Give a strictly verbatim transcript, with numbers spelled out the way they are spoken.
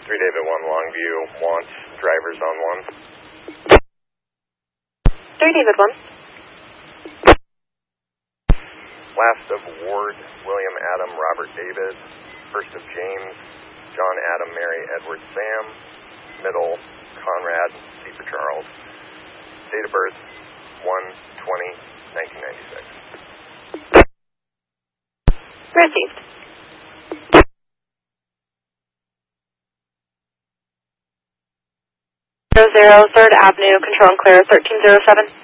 three David one Longview wants drivers on one. three David one. Last of Ward, William Adam, Robert David. First of James, John Adam, Mary Edward Sam. Middle, Conrad, C for Charles. Date of birth, one twenty nineteen ninety-six. Received. Zero, zero, third Avenue, control and clear, thirteen zero seven.